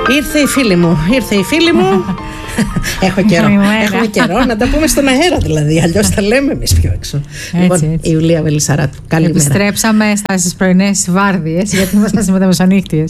Ήρθε η φίλη μου. Έχω καιρό να τα πούμε στον αέρα, δηλαδή. Αλλιώς τα λέμε εμείς πιο έξω. Λοιπόν, η Ιουλία Βελισσαράτου. Καλημέρα. Επιστρέψαμε στις πρωινές βάρδιες, γιατί ήμασταν με τα μεσονύχτιες.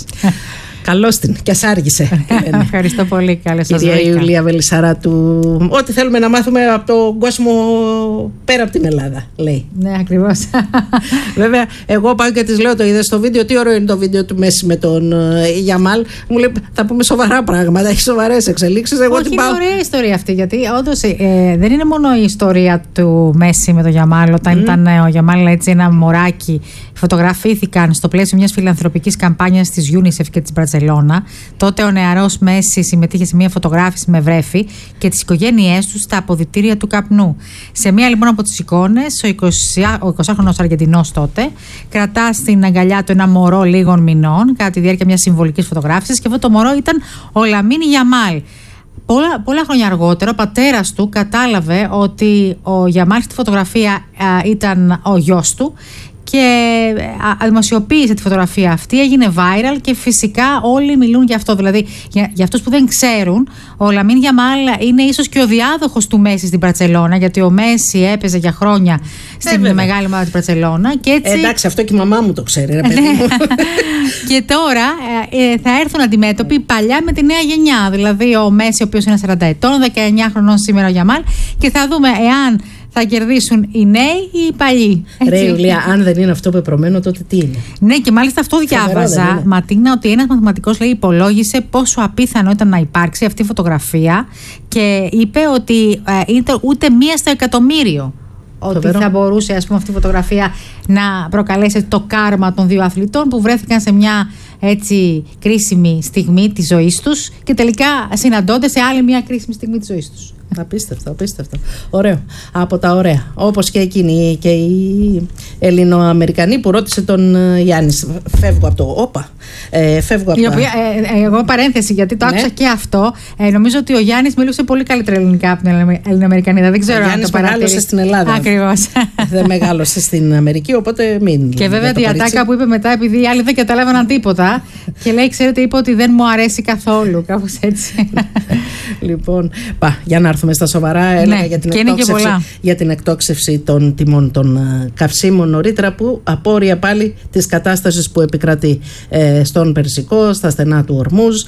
Καλώς την, και ας άργησε. Ευχαριστώ πολύ. Καλώς σας βρήκα. Κυρία Ιουλία Βελισσαράτου, ό,τι θέλουμε να μάθουμε από τον κόσμο πέρα από την Ελλάδα, λέει. Ναι, ακριβώς. Βέβαια, εγώ πάω και της λέω, το είδες στο βίντεο, τι ωραίο είναι το βίντεο του Μέση με τον Γιαμάλ. Μου λέει, θα πούμε σοβαρά πράγματα, έχει σοβαρές εξελίξεις. Εγώ όχι, είναι ωραία ιστορία αυτή, γιατί όντως δεν είναι μόνο η ιστορία του Μέση με τον Γιαμάλ. Όταν ήταν ο Γιαμάλ έτσι ένα μωράκι, φωτογραφήθηκαν στο πλαίσιο μιας φιλανθρωπικής καμπάνιας της UNICEF και της Μπαρτσελώνα. Τότε ο νεαρός Μέση συμμετείχε σε μια φωτογράφηση με βρέφη και τις οικογένειές του στα αποδυτήρια του καπνού. Σε μία λοιπόν από τις εικόνες, ο 20χρονος Αργεντινός τότε κρατά στην αγκαλιά του ένα μωρό λίγων μηνών κατά τη διάρκεια μιας συμβολικής φωτογράφησης, και αυτό το μωρό ήταν ο Λαμίν Γιαμάλ. Πολλά χρόνια αργότερα ο πατέρας του κατάλαβε ότι ο Γιαμάλ στη φωτογραφία ήταν ο γιος του και δημοσιοποίησε τη φωτογραφία αυτή, έγινε viral και φυσικά όλοι μιλούν για αυτό. Δηλαδή, για αυτούς που δεν ξέρουν, ο Λαμίν Γιαμάλ είναι ίσως και ο διάδοχος του Μέση στην Μπαρτσελώνα, γιατί ο Μέση έπαιζε για χρόνια στην μεγάλη ομάδα της Μπαρτσελώνα. Εντάξει, αυτό και η μαμά μου το ξέρει, ρε παιδί μου. Και τώρα θα έρθουν αντιμέτωποι παλιά με τη νέα γενιά. Δηλαδή, ο Μέση, ο οποίος είναι 40 ετών, 19 χρονών σήμερα ο Γιαμάλ, και θα δούμε εάν θα κερδίσουν οι νέοι ή οι παλιοί. Ρε Ιουλία, αν δεν είναι αυτό που πεπομένο, τότε τι είναι? Ναι, και μάλιστα αυτό διάβαζα, Ματίνα, ότι ένας μαθηματικός υπολόγισε πόσο απίθανο ήταν να υπάρξει αυτή η φωτογραφία και είπε ότι είναι ούτε μία στο εκατομμύριο ότι θα μπορούσε, ας πούμε, αυτή η φωτογραφία να προκαλέσει το κάρμα των δύο αθλητών που βρέθηκαν σε μια έτσι κρίσιμη στιγμή της ζωής τους και τελικά συναντώνται σε άλλη μια κρίσιμη στιγμή της ζωής τους. Απίστευτο. Ωραίο. Από τα ωραία. Όπως και εκείνη και η Ελληνοαμερικανή που ρώτησε τον Γιάννη. Φεύγω από το. Φεύγω από το. Εγώ παρένθεση, γιατί το άκουσα και αυτό. Νομίζω ότι ο Γιάννης μιλούσε πολύ καλύτερα ελληνικά από την Ελληνοαμερικανή. Δεν ξέρω αν το παρατηρείς. Μεγάλωσε στην Ελλάδα. Ακριβώς. Δεν μεγάλωσε στην Αμερική, οπότε μην. Και βέβαια η ατάκα που είπε μετά, επειδή οι άλλοι δεν καταλάβαιναν τίποτα. Και λέει, ξέρετε, είπε ότι δεν μου αρέσει καθόλου. Κάπως έτσι. Λοιπόν, για να έρθουμε στα σοβαρά, έλεγα για την εκτόξευση των τιμών των καυσίμων νωρίτερα, που απόρρια πάλι της κατάστασης που επικρατεί στον Περσικό, στα στενά του Ορμούζ.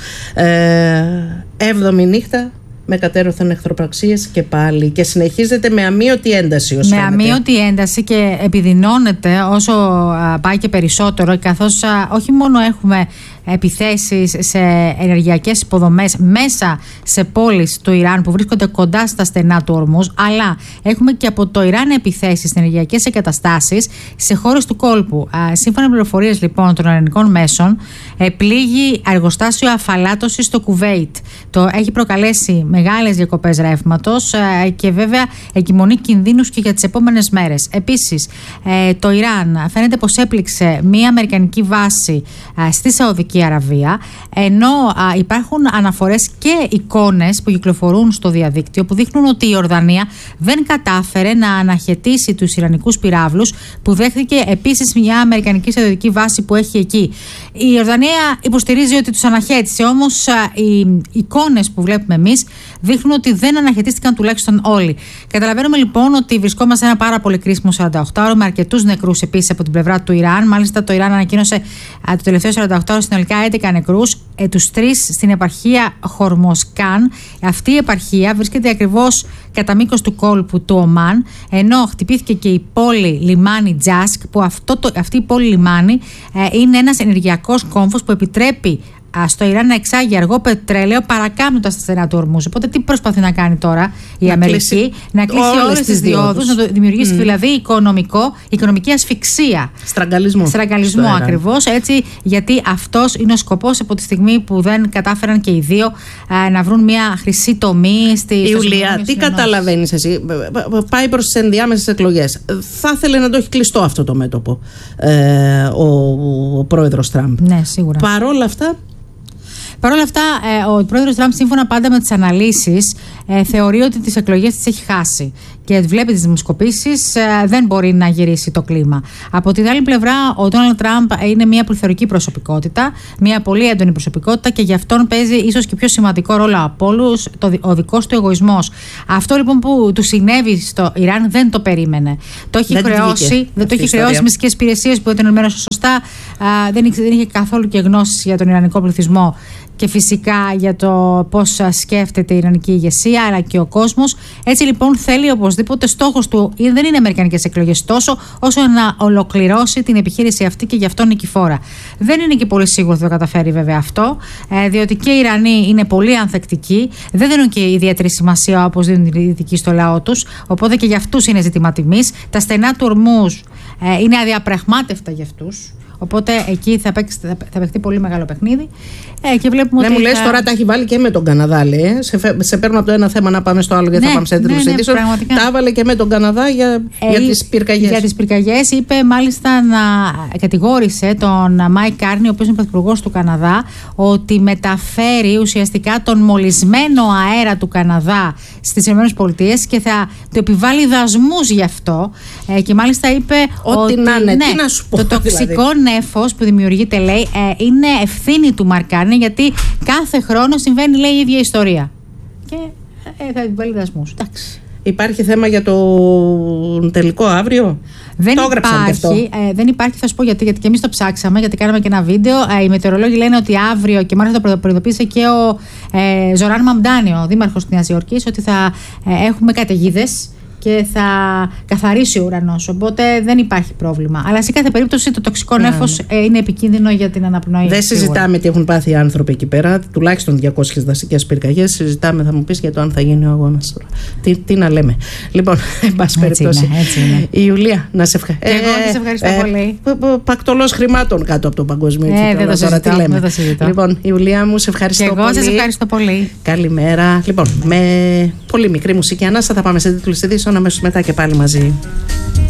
7η νύχτα με κατέρωθεν εχθροπραξίες και πάλι, και συνεχίζεται με αμείωτη ένταση ως φαίνεται. Με αμείωτη ένταση και επιδεινώνεται όσο πάει και περισσότερο, καθώς όχι μόνο έχουμε επιθέσεις σε ενεργειακές υποδομές μέσα σε πόλεις του Ιράν που βρίσκονται κοντά στα στενά του Ορμούζ, αλλά έχουμε και από το Ιράν επιθέσεις σε ενεργειακές εγκαταστάσεις σε χώρες του κόλπου. Σύμφωνα με πληροφορίες λοιπόν των ελληνικών μέσων, πλήγει εργοστάσιο αφαλάτωσης στο Κουβέιτ. Το έχει προκαλέσει μεγάλες διακοπές ρεύματος και βέβαια εγκυμονεί κινδύνους και για τις επόμενες μέρες. Επίσης, το Ιράν φαίνεται πως έπληξε μία αμερικανική βάση στη Σαουδική Αραβία, ενώ υπάρχουν αναφορές και εικόνες που κυκλοφορούν στο διαδίκτυο που δείχνουν ότι η Ιορδανία δεν κατάφερε να αναχαιτήσει τους Ιρανικούς πυράβλους που δέχθηκε επίσης μια αμερικανική στρατιωτική βάση που έχει εκεί. Η Ιορδανία υποστηρίζει ότι τους αναχαίτησε, όμως οι εικόνες που βλέπουμε εμείς δείχνουν ότι δεν αναχαιτίστηκαν τουλάχιστον όλοι. Καταλαβαίνουμε λοιπόν ότι βρισκόμαστε σε ένα πάρα πολύ κρίσιμο 48ωρο με αρκετούς νεκρούς επίσης από την πλευρά του Ιράν. Μάλιστα, το Ιράν ανακοίνωσε το τελευταίο 48ωρο συνολικά 11 νεκρούς, τους 3 στην επαρχία Χορμοσκάν. Αυτή η επαρχία βρίσκεται ακριβώς κατά μήκος του κόλπου του Ομάν, ενώ χτυπήθηκε και η πόλη λιμάνι Τζάσκ, που αυτή η πόλη λιμάνι είναι ένας ενεργειακός κόμβος που επιτρέπει στο Ιράν να εξάγει αργό πετρέλαιο παρακάμπτοντας τα στενά του Ορμούζ. Οπότε τι προσπαθεί να κάνει τώρα η Αμερική? Να κλείσει όλες τις διόδους, να δημιουργήσει δηλαδή οικονομική ασφυξία. Στραγγαλισμό ακριβώς, έτσι, γιατί αυτός είναι ο σκοπός από τη στιγμή που δεν κατάφεραν και οι δύο να βρουν μια χρυσή τομή στη Ιουλία, τι καταλαβαίνεις εσύ? Πάει προς τις ενδιάμεσες εκλογές. Θα ήθελε να το έχει κλειστό αυτό το μέτωπο ο πρόεδρος Τραμπ. Ναι, σίγουρα. Παρόλα αυτά, Παρ' όλα αυτά, ο πρόεδρος Τραμπ, σύμφωνα πάντα με τις αναλύσεις, θεωρεί ότι τις εκλογές τις έχει χάσει και βλέπει τις δημοσκοπήσεις, δεν μπορεί να γυρίσει το κλίμα. Από την άλλη πλευρά, ο Ντόναλντ Τραμπ είναι μια πληθωρική προσωπικότητα, μια πολύ έντονη προσωπικότητα και γι' αυτόν παίζει ίσως και πιο σημαντικό ρόλο από όλους ο δικός του εγωισμός. Αυτό λοιπόν που του συνέβη στο Ιράν δεν το περίμενε. Το έχει χρεώσει μυστικές υπηρεσίες που δεν ήταν ενημέρωσε σωστά, δεν είχε καθόλου και γνώσεις για τον Ιρανικό πληθυσμό και φυσικά για το πώς σκέφτεται η Ιρανική ηγεσία αλλά και ο κόσμος. Έτσι λοιπόν θέλει οπωσδήποτε, στόχος του δεν είναι αμερικανικές εκλογές τόσο όσο να ολοκληρώσει την επιχείρηση αυτή και γι' αυτό νικηφόρα. Δεν είναι και πολύ σίγουρο ότι θα το καταφέρει βέβαια αυτό, διότι και οι Ιρανοί είναι πολύ ανθεκτικοί, δεν δίνουν και ιδιαίτερη σημασία όπως δίνουν οι Δυτικοί στο λαό τους, οπότε και για αυτούς είναι ζήτημα τιμής. Τα στενά του Ορμούζ είναι αδιαπραγμάτευτα για αυτούς. Οπότε εκεί θα παιχτεί πολύ μεγάλο παιχνίδι. Και βλέπουμε ότι. Μου λες τώρα τα έχει βάλει και με τον Καναδά, λέει. Σε παίρνω από το ένα θέμα να πάμε στο άλλο, γιατί θα πάμε σε τέτοιους ειδήσεων. Τα έβαλε και με τον Καναδά για τις πυρκαγιές. Για τις πυρκαγιές, είπε μάλιστα να κατηγόρησε τον Μάικ Κάρνι, ο οποίος είναι πρωθυπουργός του Καναδά, ότι μεταφέρει ουσιαστικά τον μολυσμένο αέρα του Καναδά στις ΗΠΑ και θα του επιβάλλει δασμούς γι' αυτό. Και μάλιστα είπε ότι τι να σου πω, το τοξικό νέφος που δημιουργείται, λέει, είναι ευθύνη του Μαρκ Κάρνι, γιατί κάθε χρόνο συμβαίνει, λέει, η ίδια ιστορία. Και θα επιβάλλει δασμούς. Εντάξει. Υπάρχει θέμα για το τελικό αύριο? Δεν υπάρχει, θα σου πω γιατί και εμείς το ψάξαμε, γιατί κάναμε και ένα βίντεο. Οι μετεωρολόγοι λένε ότι αύριο, και μάλιστα το προειδοποίησε και ο Ζοράν Μαμντάνι, ο δήμαρχος της Νέας Υόρκης, ότι θα έχουμε καταιγίδες και θα καθαρίσει ο ουρανός. Οπότε δεν υπάρχει πρόβλημα. Αλλά σε κάθε περίπτωση το τοξικό νέφος είναι επικίνδυνο για την αναπνοή. Δεν συζητάμε τι έχουν πάθει οι άνθρωποι εκεί πέρα. Τουλάχιστον 200 δασικές πυρκαγιές. Συζητάμε, θα μου πεις, για το αν θα γίνει ο αγώνας τώρα. Τι να λέμε. Λοιπόν, εν πάση περιπτώσει. Η Ιουλία, να σε ευχαριστώ. Εγώ σε ευχαριστώ πολύ. Πακτολός χρημάτων κάτω από το παγκόσμιο. Δεν το συζητώ. Λοιπόν, Ιουλία μου, σε ευχαριστώ πολύ. Και εγώ σας ευχαριστώ πολύ. Καλημέρα. Λοιπόν, με πολύ μικρή μουσική ανάσα θα πάμε σε τίτλους ειδήσεων αμέσως μετά και πάλι μαζί.